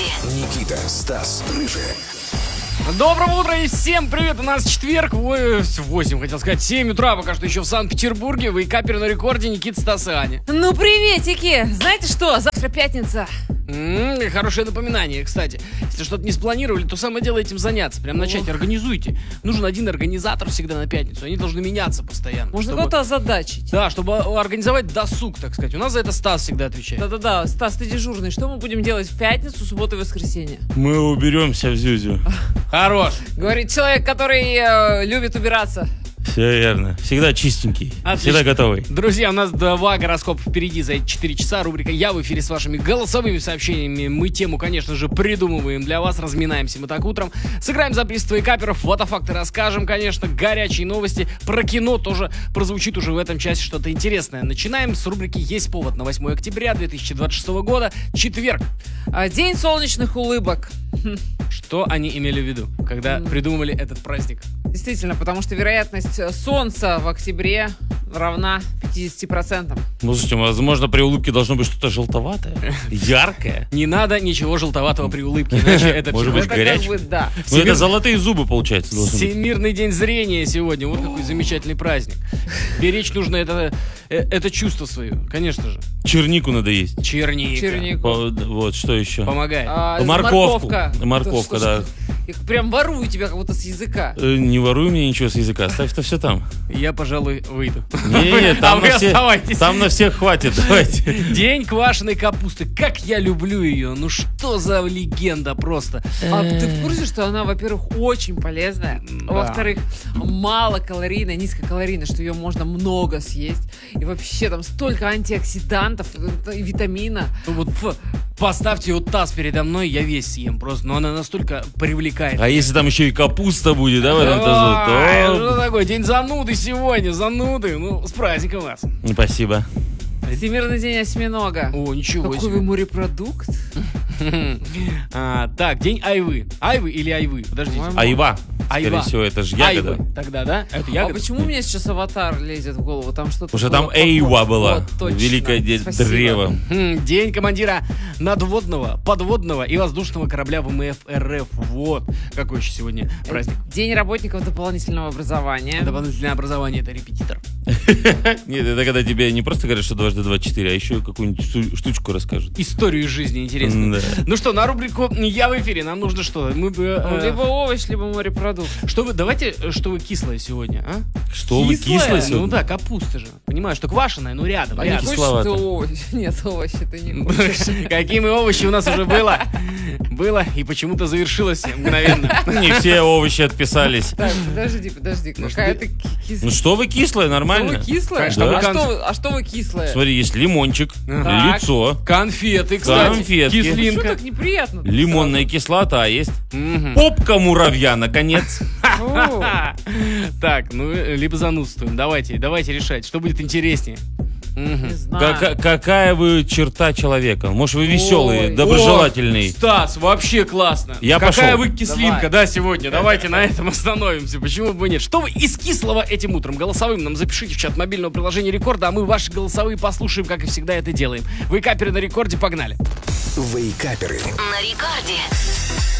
Никита, Стас, Рыжий. Доброго утра и всем привет! У нас четверг, 8, хотел сказать, 7 утра, пока что еще в Санкт-Петербурге. Вейкапер на рекорде, Никита, Стас и Аня. Ну, приветики! Знаете что, завтра пятница. Хорошее напоминание, кстати. Если что-то не спланировали, то самое дело этим заняться. Прям начать, организуйте. Нужен один организатор всегда на пятницу. Они должны меняться постоянно. Можно кого-то озадачить. Да, чтобы организовать досуг, так сказать. У нас за это Стас всегда отвечает. Да-да-да, Стас, ты дежурный. Что мы будем делать в пятницу, субботу и воскресенье? Мы уберемся в Зюзю. Хорош. Говорит человек, который любит убираться. Все верно. Всегда чистенький. Отлично. Всегда готовый. Друзья, у нас 2 гороскопа впереди за эти 4 часа. Рубрика «Я в эфире» с вашими голосовыми сообщениями. Мы тему, конечно же, придумываем для вас. Разминаемся мы так утром. Сыграем за приз Вейкаперов. Фотофакты расскажем, конечно. Горячие новости. Про кино тоже прозвучит уже в этом часе что-то интересное. Начинаем с рубрики «Есть повод» на 8 октября 2026 года. Четверг. День солнечных улыбок. Что они имели в виду, когда придумывали этот праздник? Действительно, потому что вероятность солнца в октябре равна 50%. Ну, слушайте, возможно, при улыбке должно быть что-то желтоватое, яркое. Не надо ничего желтоватого при улыбке, иначе это Может быть, горячее. Да. Ну, это золотые зубы, получается, должны быть. Всемирный день зрения сегодня. Вот какой замечательный праздник. Беречь нужно это чувство свое, конечно же. Чернику надо есть. Чернику. Вот, что еще? Помогает. Морковку. Морковка, да. Я прям ворую тебя как будто с языка. Не воруй мне ничего с языка, оставь это все там. Я, пожалуй, выйду. Нет, оставайтесь. Там на всех хватит, давайте. День квашеной капусты. Как я люблю ее. Ну что за легенда просто. А ты в курсе, что она, во-первых, очень полезная, Да. во-вторых, малокалорийная, низкокалорийная, что ее можно много съесть, и вообще там столько антиоксидантов и витамина. Вот поставьте вот таз передо мной, я весь съем просто. Но она настолько привлекает. А если там еще и капуста будет, да, в этом тазу, Что то... такое? День зануды сегодня, зануды. Ну, с праздником вас. Спасибо. Всемирный день осьминога. О, ничего Какой себе. вы морепродукт? Так, день айвы. Айвы или айвы? Подождите. Айва. Айва. Скорее всего, это же ягода. Айвы. Тогда, да? Это А ягода? почему у меня сейчас аватар лезет в голову? Там что-то Потому что было там похоже. Эйва была. Вот, точно. Великое Спасибо. древо. День командира надводного, подводного и воздушного корабля ВМФ РФ. Вот какой еще сегодня праздник. День работников дополнительного образования. Дополнительное образование — это репетитор. Нет, это когда тебе не просто говорят, что 2 × 2 = 4, а еще какую-нибудь штучку расскажут. Историю из жизни интересно. Да. Ну что, на рубрику «Я в эфире» нам нужно что? Мы бы... Либо овощ, либо морепродукт. Давайте, что вы кислое сегодня, а? Что вы кислое сегодня? Ну да, капуста же. Понимаешь, что квашеная, ну рядом. А не рядом. хочешь кисловато. ты овощ? Нет, овощи ты не хочешь. Какие мы овощи у нас уже было. Было и почему-то завершилось мгновенно. Не все овощи отписались. Так, подожди, какая ты Ну кислая. что вы кислое, нормально? Что вы кислое? Конечно, А что вы кислое? Смотри, есть лимончик, Так. лицо, Конфеты, кстати. Конфетки. Что Кислинка. так неприятно? лимонная кислота есть, Мгм. попка муравья, наконец. Фу. Так, ну, либо занудствуем. Давайте решать, что будет интереснее. Не знаю. Какая вы черта человека? Может, вы веселый, Ой. доброжелательный? О, Стас, вообще классно. Я Какая пошел. вы кислинка, Давай. да, сегодня. Давайте на этом остановимся. Почему бы нет? Что вы из кислого этим утром? Голосовым нам запишите в чат мобильного приложения Рекорда, а мы ваши голосовые послушаем, как и всегда это делаем. Вейкаперы на Рекорде, погнали. Вейкаперы. На рекорде.